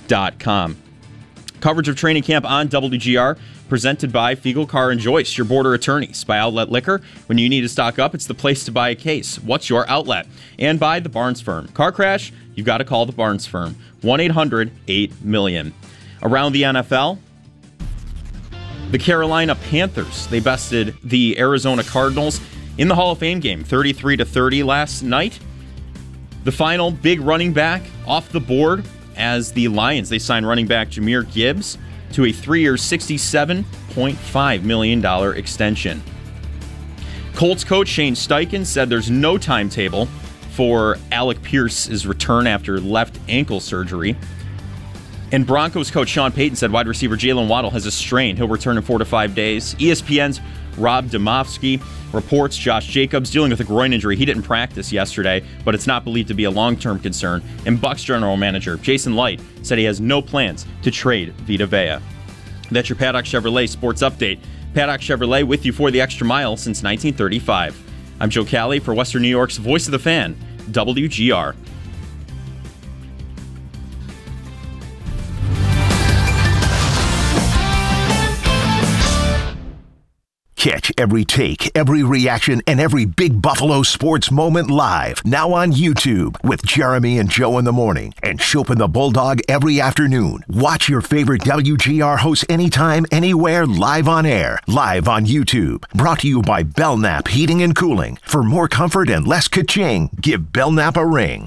Coverage of training camp on WGR, presented by Fiegel Car and Joyce, your border attorneys. By Outlet Liquor, when you need to stock up, it's the place to buy a case. What's your outlet? And by the Barnes Firm. Car crash, you've got to call the Barnes Firm. 1-800-8-million. Around the NFL, the Carolina Panthers, they bested the Arizona Cardinals in the Hall of Fame game, 33-30 last night. The final big running back off the board as the Lions, they signed running back Jahmyr Gibbs to a 3-year, $67.5 million extension. Colts coach Shane Steichen said there's no timetable for Alec Pierce's return after left ankle surgery. And Broncos coach Sean Payton said wide receiver Jalen Waddle has a strain. He'll return in 4 to 5 days. ESPN's Rob Demovsky reports Josh Jacobs dealing with a groin injury. He didn't practice yesterday, but it's not believed to be a long-term concern. And Bucs general manager Jason Licht said he has no plans to trade Vita Vea. That's your Paddock Chevrolet Sports Update. Paddock Chevrolet with you for the extra mile since 1935. I'm Joe Cali for Western New York's Voice of the Fan, WGR. Catch every take, every reaction, and every big Buffalo sports moment live. Now on YouTube with Jeremy and Joe in the morning and Chopin the Bulldog every afternoon. Watch your favorite WGR hosts anytime, anywhere, live on air. Live on YouTube. Brought to you by Belknap Heating and Cooling. For more comfort and less ka-ching, give Belknap a ring.